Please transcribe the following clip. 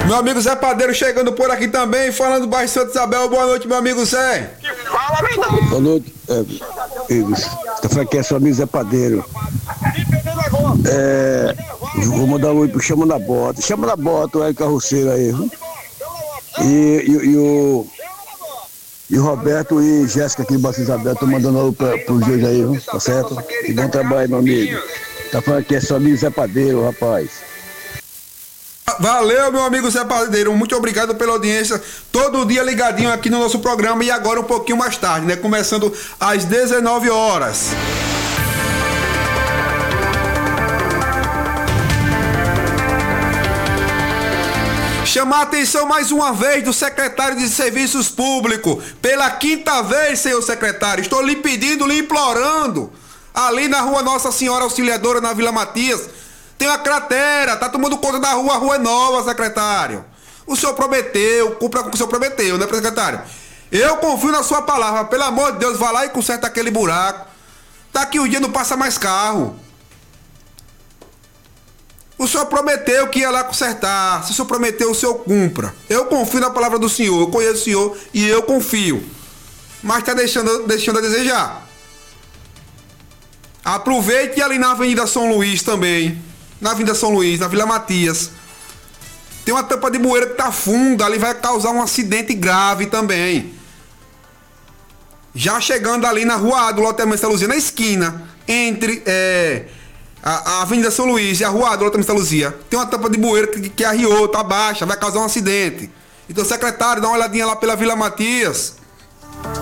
Meu amigo Zé Padeiro chegando por aqui também, falando do bairro Santa Isabel. Boa noite, meu amigo Zé. Boa noite, amigos. Tá falando que é seu amigo Zé Padeiro. Vou mandar um oi pro Chama na Bota. Chama na Bota, o carroceiro aí. E o Roberto e Jéssica aqui de Baixo Isabel, tô mandando alô pros dois aí, viu? Tá certo? E bom trabalho, meu amigo. Tá falando que é seu amigo Zé Padeiro, rapaz. Valeu, meu amigo Zé Padeiro, muito obrigado pela audiência, todo dia ligadinho aqui no nosso programa. E agora um pouquinho mais tarde, né, começando às 19 horas. Chamar a atenção mais uma vez do secretário de Serviços Públicos, pela quinta vez, senhor secretário, estou lhe pedindo, lhe implorando, ali na rua Nossa Senhora Auxiliadora, na Vila Matias, tem uma cratera, tá tomando conta da rua, a rua é nova, secretário. O senhor prometeu, cumpra com o que o senhor prometeu, né, secretário? Eu confio na sua palavra, pelo amor de Deus, vá lá e conserta aquele buraco. Daqui um dia não passa mais carro. O senhor prometeu que ia lá consertar. Se o senhor prometeu, o senhor cumpra. Eu confio na palavra do senhor, eu conheço o senhor e eu confio. Mas está deixando a desejar. Aproveite ali na Avenida São Luís também. Na Avenida São Luís, na Vila Matias. Tem uma tampa de bueira que tá funda, ali vai causar um acidente grave também. Já chegando ali na rua A do loteamento Santa Luzia, na esquina, entre a Avenida São Luís e a rua A do loteamento Santa Luzia, tem uma tampa de bueira que arriou, tá baixa, vai causar um acidente. Então, secretário, dá uma olhadinha lá pela Vila Matias.